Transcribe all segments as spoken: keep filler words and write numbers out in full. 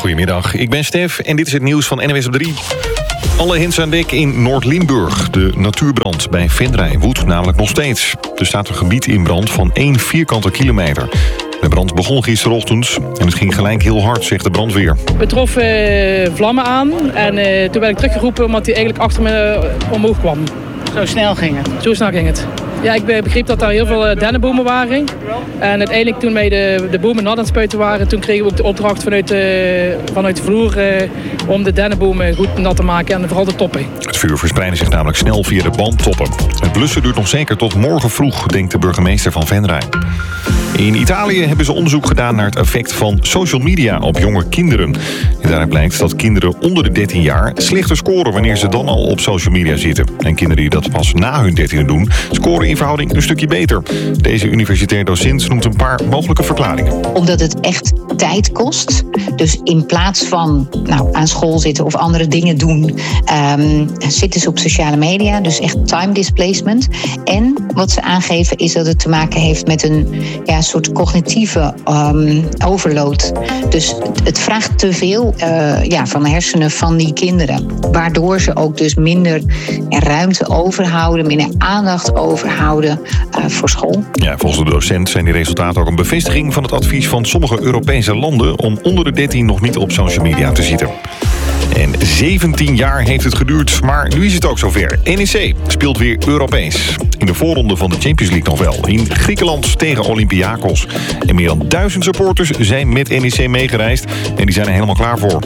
Goedemiddag, ik ben Stef en dit is het nieuws van N O S op drie. Alle hens aan dek in Noord-Limburg. De natuurbrand bij Venray woedt namelijk nog steeds. Er staat een gebied in brand van één vierkante kilometer. De brand begon gisterochtend en het ging gelijk heel hard, zegt de brandweer. We troffen uh, vlammen aan en uh, toen werd ik teruggeroepen omdat hij eigenlijk achter me uh, omhoog kwam. Zo snel ging het? Zo snel ging het. Ja, ik begreep dat er heel veel uh, dennenbomen waren. En uiteindelijk toen wij de, de bomen nat aan het spuiten waren, toen kregen we ook de opdracht vanuit de, vanuit de vloer uh, om de dennenbomen goed nat te maken en vooral de toppen. Het vuur verspreidde zich namelijk snel via de bandtoppen. Het blussen duurt nog zeker tot morgen vroeg, denkt de burgemeester van Venray. In Italië hebben ze onderzoek gedaan naar het effect van social media op jonge kinderen. En daaruit blijkt dat kinderen onder de dertien jaar slechter scoren wanneer ze dan al op social media zitten. En kinderen die dat pas na hun dertiende doen, scoren in verhouding een stukje beter. Deze universitair docent noemt een paar mogelijke verklaringen. Omdat het echt tijd kost. Dus in plaats van nou, aan school zitten of andere dingen doen, um, zitten ze op sociale media. Dus echt time displacement. En wat ze aangeven is dat het te maken heeft met een ja, soort cognitieve um, overload. Dus het vraagt te veel uh, ja, van de hersenen van die kinderen. Waardoor ze ook dus minder ruimte overhouden, minder aandacht overhouden uh, voor school. Ja, volgens de docent zijn die resultaten ook een bevestiging van het advies van sommige Europese landen om onder de dertien nog niet op social media te zitten. En zeventien jaar heeft het geduurd, maar nu is het ook zover. N E C speelt weer Europees. In de voorronde van de Champions League nog wel. In Griekenland tegen Olympiakos. En meer dan duizend supporters zijn met N E C meegereisd. En die zijn er helemaal klaar voor.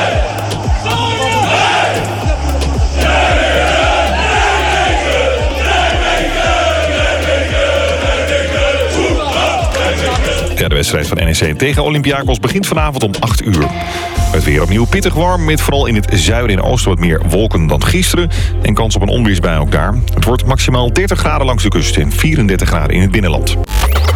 Ja, de wedstrijd van N E C tegen Olympiakos begint vanavond om acht uur. Het weer opnieuw pittig warm, met vooral in het zuiden en oosten wat meer wolken dan gisteren. En kans op een onweersbui ook daar. Het wordt maximaal dertig graden langs de kust en vierendertig graden in het binnenland.